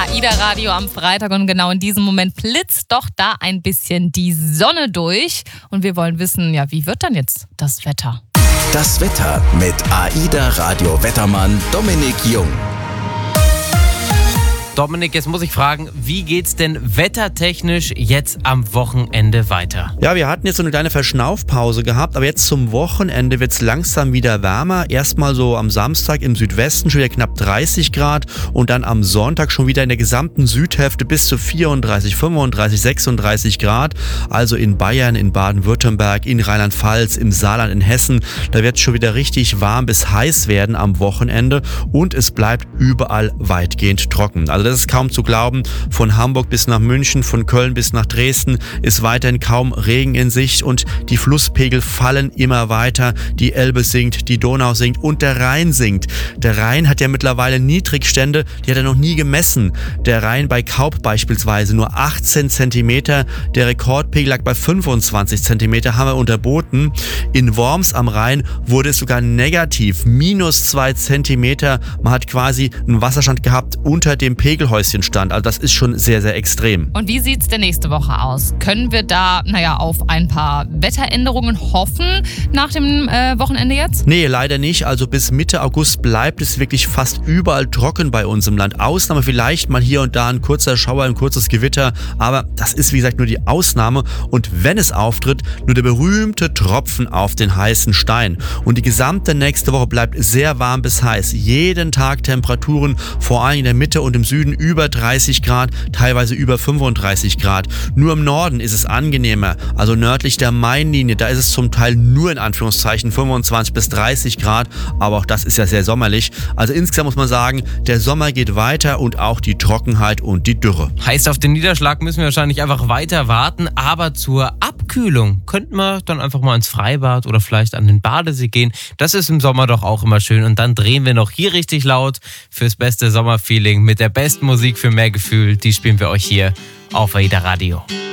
AIDA Radio am Freitag und genau in diesem Moment blitzt doch da ein bisschen die Sonne durch. Und wir wollen wissen, ja, wie wird dann jetzt das Wetter? Das Wetter mit AIDA Radio Wettermann Dominik Jung. Dominik, jetzt muss ich fragen, wie geht's denn wettertechnisch jetzt am Wochenende weiter? Ja, wir hatten jetzt so eine kleine Verschnaufpause gehabt, aber jetzt zum Wochenende wird's langsam wieder wärmer. Erstmal so am Samstag im Südwesten schon wieder knapp 30 Grad und dann am Sonntag schon wieder in der gesamten Südhälfte bis zu 34, 35, 36 Grad. Also in Bayern, in Baden-Württemberg, in Rheinland-Pfalz, im Saarland, in Hessen. Da wird's schon wieder richtig warm bis heiß werden am Wochenende und es bleibt überall weitgehend trocken. Also das ist kaum zu glauben. Von Hamburg bis nach München, von Köln bis nach Dresden ist weiterhin kaum Regen in Sicht und die Flusspegel fallen immer weiter. Die Elbe sinkt, die Donau sinkt und der Rhein sinkt. Der Rhein hat ja mittlerweile Niedrigstände, die hat er noch nie gemessen. Der Rhein bei Kaub beispielsweise nur 18 Zentimeter. Der Rekordpegel lag bei 25 Zentimeter, haben wir unterboten. In Worms am Rhein wurde es sogar negativ, -2 Zentimeter. Man hat quasi einen Wasserstand gehabt unter dem Pegelhäuschenstand. Also das ist schon sehr, sehr extrem. Und wie sieht's denn nächste Woche aus? Können wir da, auf ein paar Wetteränderungen hoffen nach dem Wochenende jetzt? Nee, leider nicht. Also bis Mitte August bleibt es wirklich fast überall trocken bei uns im Land. Ausnahme vielleicht mal hier und da ein kurzer Schauer, ein kurzes Gewitter. Aber das ist, wie gesagt, nur die Ausnahme. Und wenn es auftritt, nur der berühmte Tropfen auf den heißen Stein. Und die gesamte nächste Woche bleibt sehr warm bis heiß. Jeden Tag Temperaturen, vor allem in der Mitte und im Süden über 30 Grad, teilweise über 35 Grad. Nur im Norden ist es angenehmer, also nördlich der Mainlinie, da ist es zum Teil nur in Anführungszeichen 25 bis 30 Grad, aber auch das ist ja sehr sommerlich. Also insgesamt muss man sagen, der Sommer geht weiter und auch die Trockenheit und die Dürre. Heißt, auf den Niederschlag müssen wir wahrscheinlich einfach weiter warten, aber zur Abkühlung könnten wir dann einfach mal ins Freibad oder vielleicht an den Badesee gehen. Das ist im Sommer doch auch immer schön und dann drehen wir noch hier richtig laut fürs beste Sommerfeeling mit der besten Musik für mehr Gefühl. Die spielen wir euch hier auf AIDA Radio.